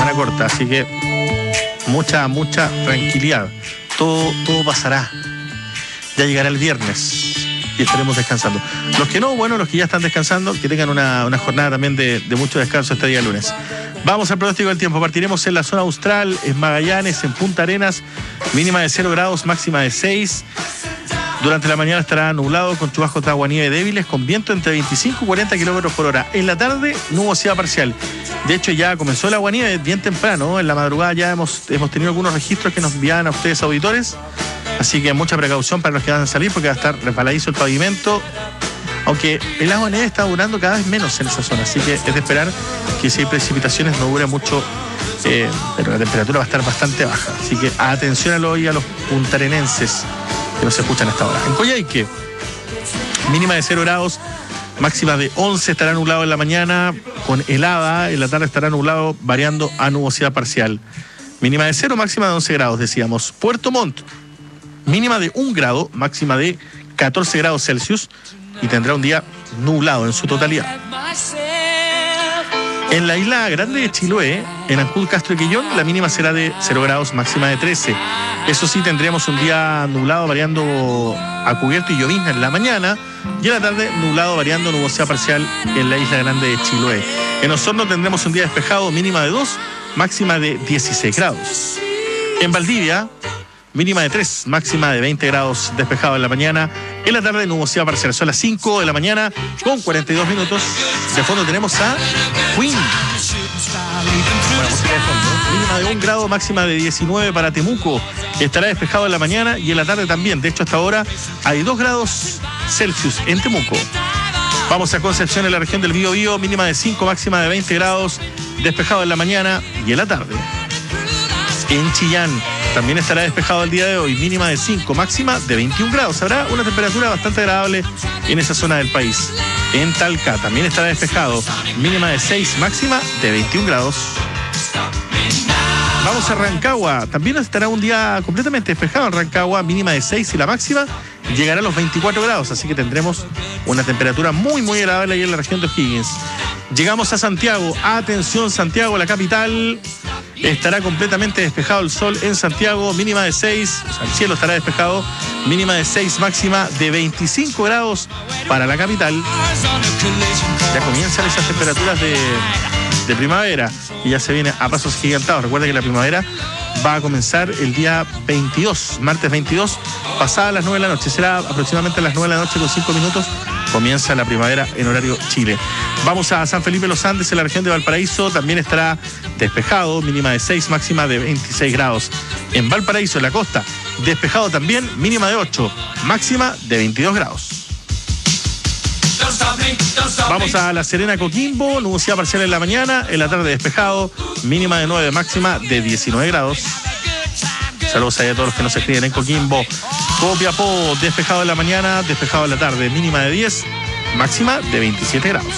semana corta, así que mucha tranquilidad. Todo pasará. Ya llegará el viernes y estaremos descansando. Los que no, bueno, los que ya están descansando, que tengan una jornada también de mucho descanso este día lunes. Vamos al pronóstico del tiempo. Partiremos en la zona austral, en Magallanes, en Punta Arenas, mínima de 0 grados, máxima de 6. Durante la mañana estará nublado con chubascos de aguanieve débiles con viento entre 25 y 40 kilómetros por hora. En la tarde, nubosidad parcial. De hecho, ya comenzó el aguanieve bien temprano. En la madrugada ya hemos tenido algunos registros que nos envían a ustedes, auditores. Así que mucha precaución para los que van a salir porque va a estar resbaladizo el pavimento. Aunque el aguanieve está durando cada vez menos en esa zona. Así que es de esperar que si hay precipitaciones no dure mucho. Pero la temperatura va a estar bastante baja. Así que atención a los puntarenenses que nos escuchan hasta ahora. En Coyhaique, mínima de 0 grados, máxima de 11, estará nublado en la mañana con helada, en la tarde estará nublado variando a nubosidad parcial. Mínima de 0, máxima de 11 grados, decíamos. Puerto Montt, mínima de 1 grado, máxima de 14 grados Celsius y tendrá un día nublado en su totalidad. En la isla grande de Chiloé, en Ancud, Castro y Quillón, la mínima será de 0 grados, máxima de 13. Eso sí, tendremos un día nublado variando a cubierto y llovizna en la mañana, y en la tarde nublado variando nubosidad parcial en la isla grande de Chiloé. En Osorno tendremos un día despejado, mínima de 2, máxima de 16 grados. En Valdivia, mínima de 3, máxima de 20 grados despejado en la mañana. En la tarde, nubosidad parcial. Son las 5 de la mañana con 42 minutos. De fondo tenemos a Queen. Buena música de fondo. Mínima de 1 grado, máxima de 19 para Temuco. Estará despejado en la mañana y en la tarde también. De hecho, hasta ahora hay 2 grados Celsius en Temuco. Vamos a Concepción, en la región del Biobío. Mínima de 5, máxima de 20 grados. Despejado en la mañana y en la tarde. En Chillán también estará despejado el día de hoy, mínima de 5, máxima de 21 grados. Habrá una temperatura bastante agradable en esa zona del país. En Talca también estará despejado, mínima de 6, máxima de 21 grados. Vamos a Rancagua, también estará un día completamente despejado en Rancagua, mínima de 6 y la máxima llegará a los 24 grados, así que tendremos una temperatura muy agradable ahí en la región de O'Higgins. Llegamos a Santiago, atención Santiago, la capital. Estará completamente despejado el sol en Santiago, mínima de 6, o sea, el cielo estará despejado, mínima de 6, máxima de 25 grados para la capital. Ya comienzan esas temperaturas de primavera y ya se viene a pasos gigantados. Recuerda que la primavera va a comenzar el día 22, martes 22, pasadas las 9 de la noche. Será aproximadamente a las 9 de la noche con 5 minutos. Comienza la primavera en horario Chile. Vamos a San Felipe Los Andes, en la región de Valparaíso. También estará despejado, mínima de 6, máxima de 26 grados. En Valparaíso, en la costa, despejado también, mínima de 8, máxima de 22 grados. Vamos a La Serena, Coquimbo, nubosidad parcial en la mañana, en la tarde despejado, mínima de 9, máxima de 19 grados. Saludos a todos los que nos escriben en Coquimbo. Copiapó, despejado en la mañana, despejado en la tarde, mínima de 10, máxima de 27 grados.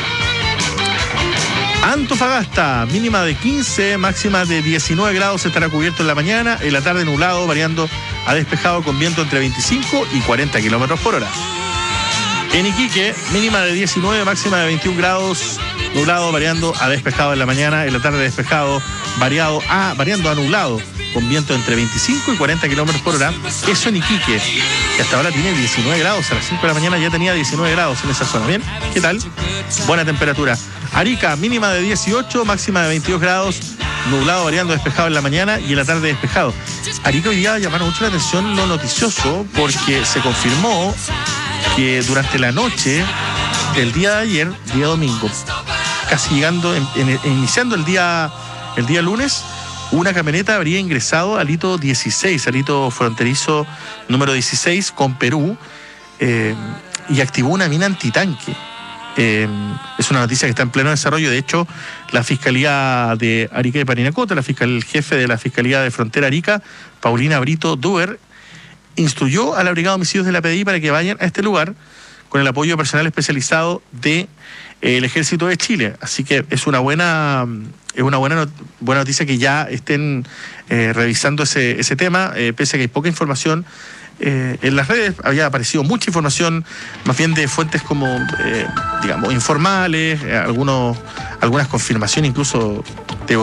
Antofagasta, mínima de 15, máxima de 19 grados, estará cubierto en la mañana, en la tarde nublado, variando a despejado con viento entre 25 y 40 kilómetros por hora. En Iquique, mínima de 19, máxima de 21 grados, nublado, variando a despejado en la mañana, en la tarde despejado, variando a nublado, con viento entre 25 y 40 kilómetros por hora. Eso en Iquique, que hasta ahora tiene 19 grados, a las 5 de la mañana ya tenía 19 grados en esa zona. Bien, ¿qué tal? Buena temperatura. Arica, mínima de 18, máxima de 22 grados, nublado, variando, despejado en la mañana y en la tarde despejado. Arica hoy día llamaron mucho la atención lo noticioso porque se confirmó que durante la noche del día de ayer, día domingo, casi llegando, iniciando el día lunes, una camioneta habría ingresado al hito 16, al hito fronterizo número 16 con Perú, y activó una mina antitanque. Es una noticia que está en pleno desarrollo. De hecho, la Fiscalía de Arica y Parinacota, el jefe de la Fiscalía de Frontera Arica, Paulina Brito Duer, instruyó a la Brigada de Homicidios de la PDI para que vayan a este lugar con el apoyo de personal especializado del Ejército de Chile. Así que es una buena noticia que ya estén revisando ese tema, pese a que hay poca información. En las redes había aparecido mucha información, más bien de fuentes como, digamos, informales, algunas confirmaciones incluso